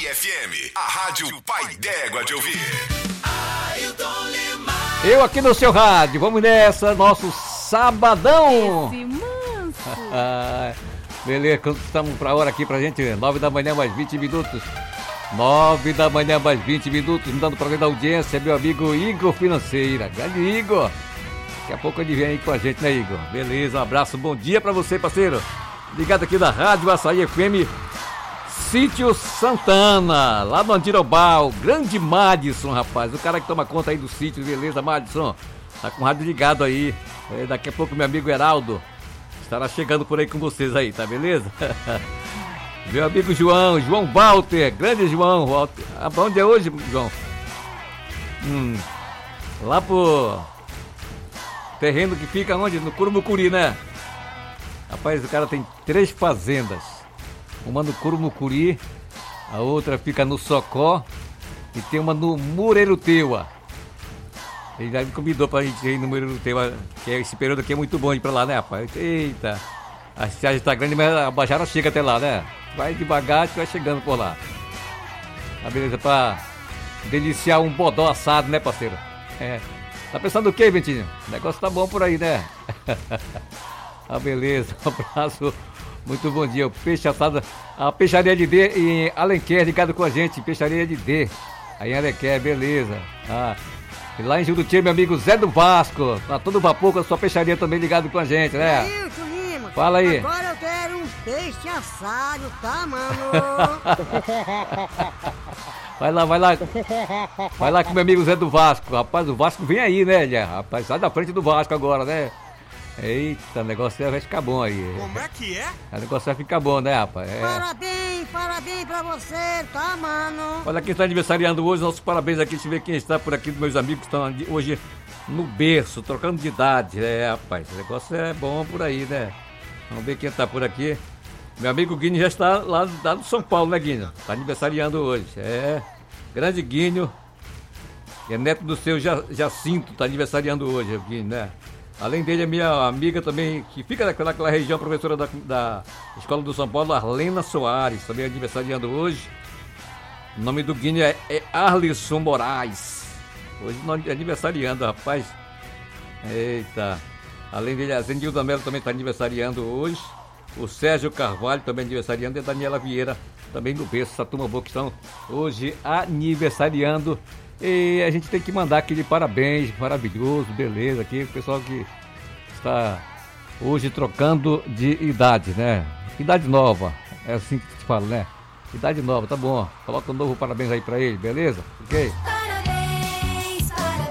FM, a rádio Pai d'Égua de ouvir. Eu aqui no seu rádio, vamos nessa, nosso sabadão. Esse manso. Beleza, estamos pra hora aqui pra gente, 9 da manhã mais 20 minutos. 9 da manhã mais 20 minutos, me dando prazer da audiência, meu amigo Igor Financeira. Grande Igor. Daqui a pouco ele vem aí com a gente, né, Igor? Beleza, um abraço, bom dia pra você, parceiro. Ligado aqui da Rádio Açaí FM, Sítio Santana, lá no Andirobal. Grande Madison, rapaz, o cara que toma conta aí do sítio, beleza, Madison? Tá com o rádio ligado aí. Daqui a pouco meu amigo Heraldo estará chegando por aí com vocês aí, tá beleza? Meu amigo João Walter, grande João Walter. Pra onde é hoje, João? Lá pro terreno que fica onde? No Curumucuri, né? Rapaz, o cara tem 3 fazendas. Uma no Curumucuri, a outra fica no Socó e tem uma no Mureruteua. Ele já me convidou pra gente ir no Mureruteua, que esse período aqui é muito bom ir pra lá, né, rapaz? Eita, a cidade tá grande, mas a Bajara chega até lá, né? Vai devagar, a gente vai chegando por lá. Tá beleza, pra deliciar um bodó assado, né, parceiro? Tá pensando o quê, Ventinho? O negócio tá bom por aí, né? Beleza, um abraço, muito bom dia. O peixe assado, a peixaria de D em Alenquer, ligado com a gente, peixaria de D, aí em Alenquer, beleza. E lá em Juruti, meu amigo Zé do Vasco, tá todo vapor com a sua peixaria também ligado com a gente, né? Ailton Lima, fala aí. Agora eu quero um peixe assado, tá, mano? Vai lá com meu amigo Zé do Vasco. Rapaz, o Vasco vem aí, né, rapaz? Sai da frente do Vasco agora, né? Eita, o negócio vai ficar bom aí. Como é que é? O negócio vai ficar bom, né, rapaz? Parabéns pra você, tá, mano? Olha quem está aniversariando hoje, nossos parabéns aqui. Deixa eu ver quem está por aqui, dos meus amigos que estão hoje no berço, trocando de idade. Rapaz, o negócio é bom por aí, né? Vamos ver quem está por aqui. Meu amigo Guinho já está lá do São Paulo, né, Guinho? Está aniversariando hoje. Grande Guinho. É neto do seu Jacinto, está aniversariando hoje, o Guinho, né? Além dele, a minha amiga também, que fica naquela região, professora da Escola do São Paulo, Arlena Soares, também aniversariando hoje. O nome do Guinho é Arlisson Moraes. Hoje aniversariando, rapaz. Eita. Além dele, a Zenilda Melo também está aniversariando hoje. O Sérgio Carvalho também aniversariando. E a Daniela Vieira também no berço. Essa turma boa que estão hoje aniversariando. E a gente tem que mandar aquele parabéns maravilhoso, beleza, aqui o pessoal que está hoje trocando de idade, né? Idade nova, é assim que se fala, né? Idade nova, tá bom. Coloca um novo parabéns aí pra ele, beleza? Ok? Parabéns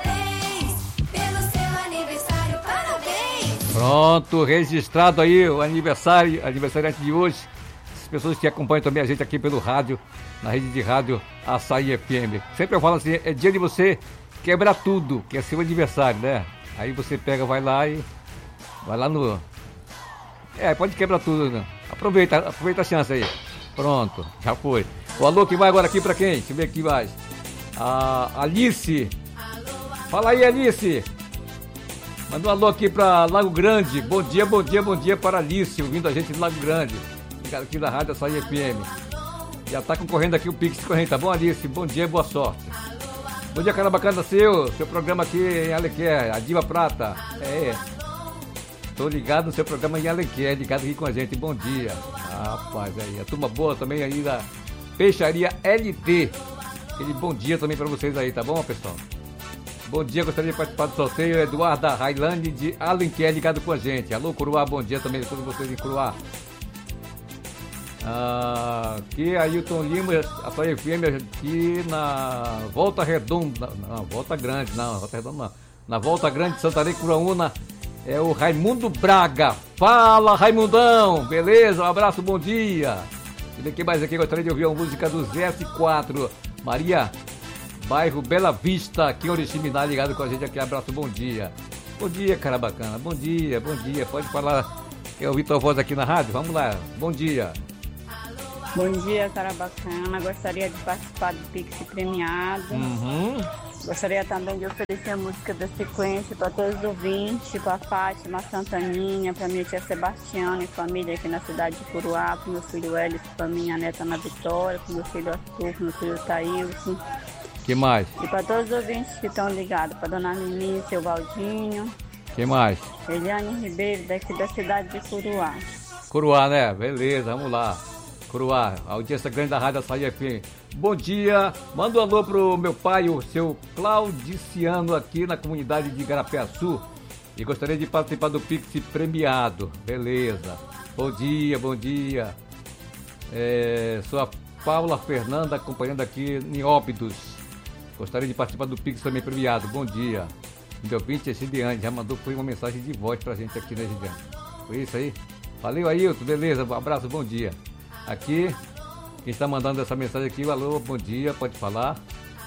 pelo seu aniversário, parabéns! Pronto, registrado aí o aniversariante de hoje. As pessoas que acompanham também a gente aqui pelo rádio, na rede de rádio Açaí FM. Sempre eu falo assim, é dia de você quebrar tudo, que é seu aniversário, né? Aí você pega, vai lá no... pode quebrar tudo, né? Aproveita a chance aí. Pronto, já foi. O alô que vai agora aqui pra quem? Deixa eu ver aqui mais. A Alice. Fala aí, Alice. Manda um alô aqui pra Lago Grande. Bom dia para Alice, ouvindo a gente de Lago Grande. Aqui da Rádio Açaí FM. Já tá concorrendo aqui o Pix correndo, tá bom, Alice? Bom dia, boa sorte. Bom dia, cara bacana, seu programa aqui em Alenquer, a Diva Prata. Tô ligado no seu programa em Alenquer, ligado aqui com a gente, bom dia. Rapaz, aí, a turma boa também aí da Peixaria LT. Aquele bom dia também pra vocês aí, tá bom, pessoal? Bom dia, gostaria de participar do sorteio, Eduardo da Highland de Alenquer, ligado com a gente. Alô, Curuá, bom dia também a todos vocês em Curuá. Aqui Ailton Lima, a Açaí FM aqui na Volta Redonda, não, Volta Grande, não, Volta Redonda não, na Volta Grande de Santarém, Curaúna, é o Raimundo Braga. Fala, Raimundão, beleza? Um abraço, bom dia. E aqui mais aqui, gostaria de ouvir a música do ZS4, Maria, bairro Bela Vista, aqui em Oriximiná, ligado com a gente aqui, abraço, bom dia. Bom dia, cara bacana, bom dia, pode falar, quer ouvir tua voz aqui na rádio? Vamos lá, bom dia. Bom dia, cara bacana. Gostaria de participar do Pix premiado. Gostaria também de oferecer a música da sequência para todos os ouvintes, para a Fátima, Santaninha, para minha tia Sebastiana e família aqui na cidade de Curuá, para meu filho Hélio, para minha neta Ana Vitória, para meu filho Arthur, para meu filho Thailson. Que mais? E para todos os ouvintes que estão ligados, para dona Mimi, seu Valdinho. Que mais? Eliane Ribeiro, daqui da cidade de Curuá. Curuá, né? Beleza, vamos lá. Curuá, a audiência grande da Rádio Açaí FM. Bom dia, manda um alô pro meu pai, o seu Claudiciano, aqui na comunidade de Igarapiaçu. E gostaria de participar do Pix premiado. Beleza. Bom dia, bom dia. Sou a Paula Fernanda, acompanhando aqui em Óbidos. Gostaria de participar do Pix também premiado. Bom dia. Meu ouvinte é Gideane, já mandou uma mensagem de voz pra gente aqui, né, Gideane? Foi isso aí? Valeu, Ailton, beleza, um abraço, bom dia. Aqui, quem está mandando essa mensagem aqui, alô, bom dia, pode falar.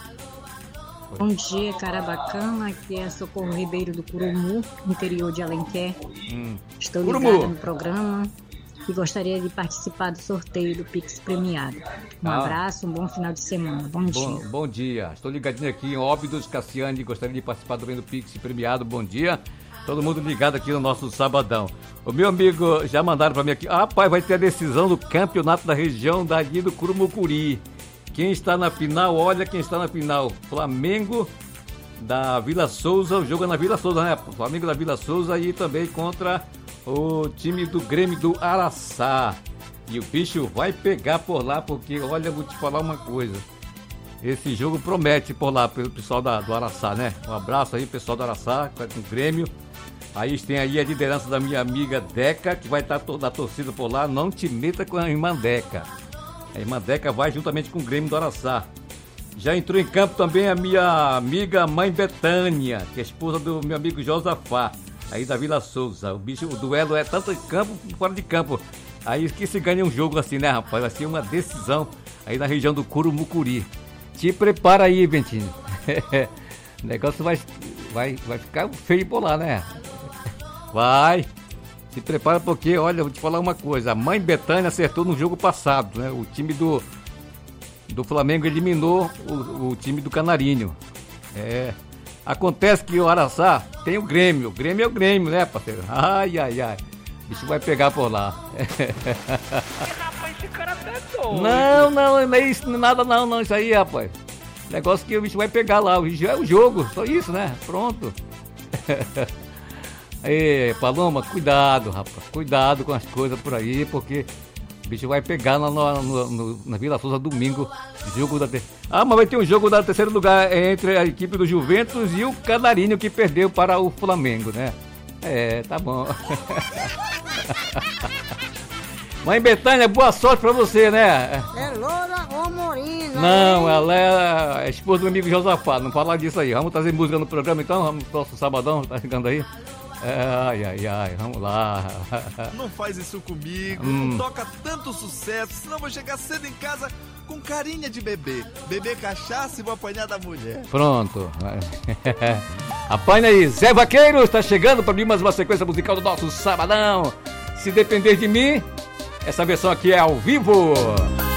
Bom dia, cara bacana, aqui é Socorro Ribeiro do Curumu, interior de Alenquer. Estou ligada no programa e gostaria de participar do sorteio do Pix premiado. Um abraço, um bom final de semana, bom dia. Bom dia, estou ligadinho aqui em Óbidos, Cassiane, gostaria de participar também do Pix premiado, bom dia. Todo mundo ligado aqui no nosso sabadão. O meu amigo já mandaram para mim aqui. Pai, vai ter a decisão do campeonato da região dali do Curumucuri. Quem está na final, olha quem está na final. Flamengo da Vila Souza, o jogo é na Vila Souza, né? Flamengo da Vila Souza e também contra o time do Grêmio do Araçá. E o bicho vai pegar por lá, porque, olha, eu vou te falar uma coisa. Esse jogo promete por lá, pelo pessoal do Araçá, né? Um abraço aí, pessoal do Araçá, com o Grêmio. Aí tem aí a liderança da minha amiga Deca, que vai estar toda a torcida por lá. Não te meta com a irmã Deca. A irmã Deca vai juntamente com o Grêmio do Araçá. Já entrou em campo também a minha amiga Mãe Betânia, que é esposa do meu amigo Josafá, aí da Vila Souza. O duelo é tanto em campo como fora de campo. Aí que se ganha um jogo assim, né, rapaz? Vai ser uma decisão aí na região do Curumucuri. Te prepara aí, Bentinho. O negócio vai ficar feio por lá, né? Vai. Se prepara porque, olha, vou te falar uma coisa. A Mãe Betânia acertou no jogo passado, né? O time do Flamengo eliminou o time do Canarinho. Acontece que o Araçá tem o Grêmio. O Grêmio é o Grêmio, né, parceiro? Ai. Isso vai pegar por lá. Rapaz, esse cara tá doido. Não é isso, nada não, isso aí, rapaz. Negócio que o bicho vai pegar lá, é o jogo, só isso, né? Pronto. Ei, Paloma, cuidado, rapaz, cuidado com as coisas por aí, porque o bicho vai pegar na Vila Souza domingo, jogo mas vai ter um jogo da terceiro lugar entre a equipe do Juventus e o Canarinho, que perdeu para o Flamengo, né? Tá bom. Mãe Betânia, boa sorte pra você, né? É loura ou morena? Não, ela é a esposa do amigo Josafá, não falar disso aí. Vamos trazer música no programa então, vamos pro nosso sabadão, tá chegando aí? Ai, vamos lá. Não faz isso comigo, não toca tanto sucesso, senão vou chegar cedo em casa com carinha de bebê. Beber cachaça e vou apanhar da mulher. Pronto. Apanha aí, Zé Vaqueiro está chegando para mim mais uma sequência musical do nosso sabadão. Se depender de mim, essa versão aqui é ao vivo.